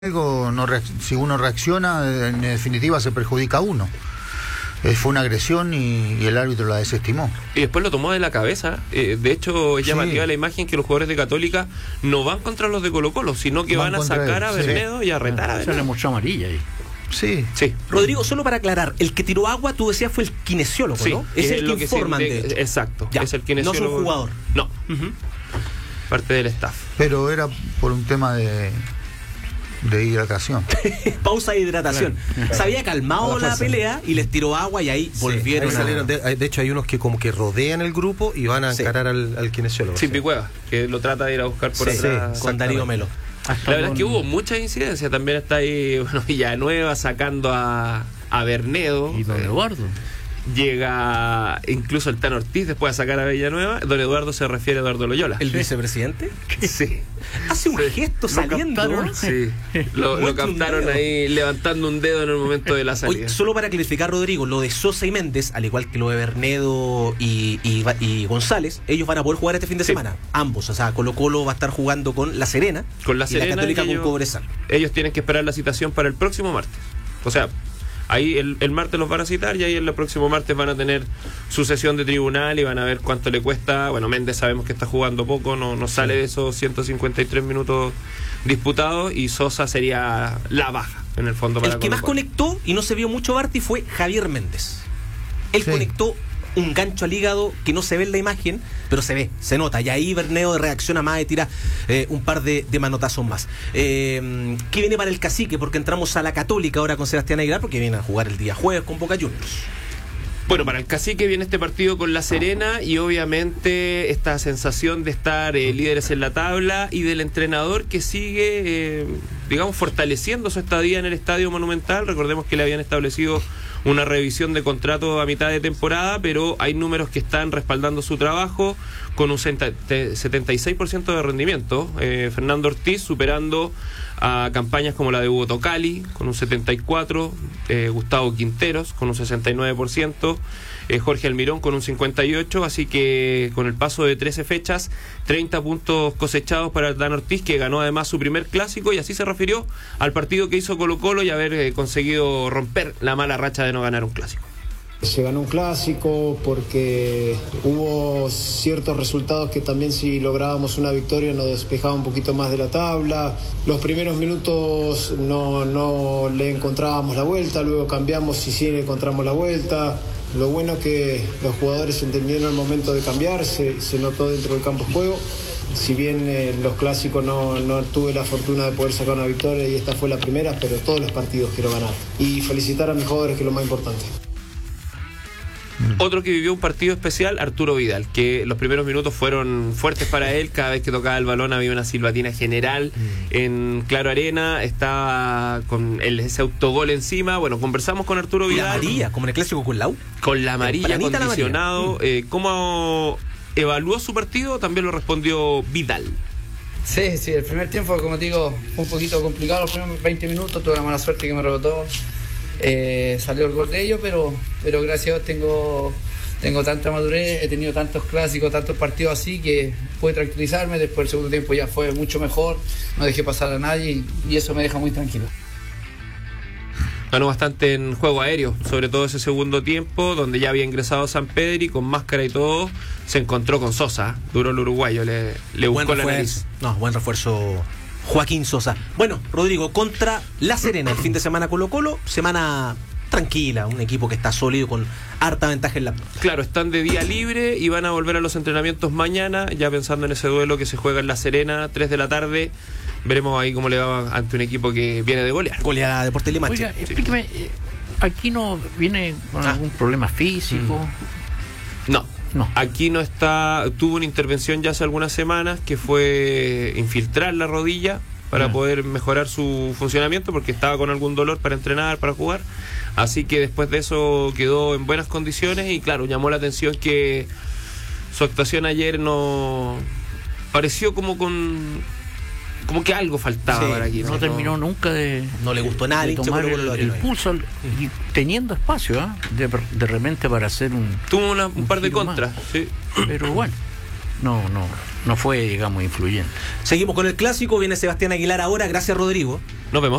Algo si uno reacciona, en definitiva se perjudica a uno. Fue una agresión y el árbitro la desestimó. Y después lo tomó de la cabeza. De hecho, es llamativa la imagen que los jugadores de Católica no van contra los de Colo-Colo, sino que van a sacar a Bernedo y a retar a Bernedo. Se le mostró amarilla ahí. Sí. Rodrigo, solo para aclarar, el que tiró agua, tú decías, fue el kinesiólogo, sí, ¿no? Es el que informan de esto. Exacto, ya. Es el kinesiólogo. No es un jugador. No. Parte del staff. Pero era por un tema de hidratación. Pausa de hidratación. Claro. Se había calmado la pelea y les tiró agua y ahí volvieron ahí salieron. De hecho, hay unos que como que rodean el grupo y van a encarar al kinesiólogo. Sin Picueva, que lo trata de ir a buscar por atrás. Con Darío Melo. La verdad es que hubo muchas incidencias. También está ahí Villanueva sacando a Bernedo. Y don Eduardo. Llega incluso el Tano Ortiz después de sacar a Villanueva. Don Eduardo se refiere a Eduardo Loyola. ¿El vicepresidente? Sí. Hace un gesto saliendo. Sí. Lo captaron ahí levantando un dedo en el momento de la salida. Oye, solo para clarificar, Rodrigo, lo de Sosa y Méndez, al igual que lo de Bernedo y González, ellos van a poder jugar este fin de semana. Ambos. O sea, Colo-Colo va a estar jugando con La Serena. Con La Serena. Y la Católica con Cobresal. Ellos tienen que esperar la citación para el próximo martes. O sea, ahí el martes los van a citar y ahí el próximo martes van a tener su sesión de tribunal y van a ver cuánto le cuesta. Bueno, Méndez sabemos que está jugando poco, no sale de esos 153 minutos disputados, y Sosa sería la baja en el fondo para el que más conectó y no se vio mucho Barty fue Javier Méndez. Él conectó un gancho al hígado que no se ve en la imagen, pero se ve, se nota, y ahí Bernedo reacciona más y tira un par de manotazos más. ¿Qué viene para el Cacique? Porque entramos a la Católica ahora con Sebastián Aguilar, porque viene a jugar el día jueves con Boca Juniors. Bueno, para el Cacique viene este partido con La Serena y obviamente esta sensación de estar líderes en la tabla y del entrenador que sigue, fortaleciendo su estadía en el Estadio Monumental. Recordemos que le habían establecido una revisión de contrato a mitad de temporada, pero hay números que están respaldando su trabajo con un 76% de rendimiento. Fernando Ortiz superando a campañas como la de Hugo Tocali con un 74%, Gustavo Quinteros con un 69%, Jorge Almirón con un 58%, así que con el paso de 13 fechas, 30 puntos cosechados para el Dan Ortiz, que ganó además su primer clásico, y así se refirió al partido que hizo Colo-Colo y haber conseguido romper la mala racha de no ganar un clásico. Se ganó un clásico porque hubo ciertos resultados que también, si lográbamos una victoria, nos despejaba un poquito más de la tabla. Los primeros minutos no le encontrábamos la vuelta, luego cambiamos y sí le encontramos la vuelta. Lo bueno es que los jugadores entendieron el momento de cambiar, se notó dentro del campo de juego. Si bien los clásicos no tuve la fortuna de poder sacar una victoria y esta fue la primera, pero todos los partidos quiero ganar. Y felicitar a mis jugadores, que es lo más importante. Otro que vivió un partido especial, Arturo Vidal, que los primeros minutos fueron fuertes para él. Cada vez que tocaba el balón había una silbatina general en Claro Arena, estaba con ese autogol encima. Bueno, conversamos con Arturo Vidal. La amarilla, como en el clásico con Lau. Con la amarilla, condicionado. ¿Cómo evaluó su partido? También lo respondió Vidal. Sí, el primer tiempo, como te digo, fue un poquito complicado. Los primeros 20 minutos tuve la mala suerte que me rebotó. Salió el gol de ellos, pero gracias a Dios tengo tanta madurez, he tenido tantos clásicos, tantos partidos así, que pude tranquilizarme. Después el segundo tiempo ya fue mucho mejor, no dejé pasar a nadie y eso me deja muy tranquilo. Ganó bastante en juego aéreo, sobre todo ese segundo tiempo, donde ya había ingresado Sampedri con máscara y todo. Se encontró con Sosa, duro el uruguayo, le buscó la nariz. Buen refuerzo Joaquín Sosa. Bueno, Rodrigo, contra La Serena, el fin de semana Colo-Colo, semana tranquila, un equipo que está sólido con harta ventaja en la... Claro, están de día libre y van a volver a los entrenamientos mañana, ya pensando en ese duelo que se juega en La Serena, 3 de la tarde. Veremos ahí cómo le va ante un equipo que viene de golear. Goleada Deportes Limache. Oiga, explíqueme, ¿aquí no viene con algún problema físico? No. Aquí no está. Tuvo una intervención ya hace algunas semanas que fue infiltrar la rodilla para poder mejorar su funcionamiento, porque estaba con algún dolor para entrenar, para jugar. Así que después de eso quedó en buenas condiciones y claro, llamó la atención que su actuación ayer no pareció como que algo faltaba para aquí. No terminó nunca de... No le gustó nada de tomar el pulso y teniendo espacio de repente para hacer un... Tuvo un par de contras, sí. Pero bueno, no fue, digamos, influyente. Seguimos con el clásico, viene Sebastián Aguilar ahora, gracias Rodrigo. Nos vemos.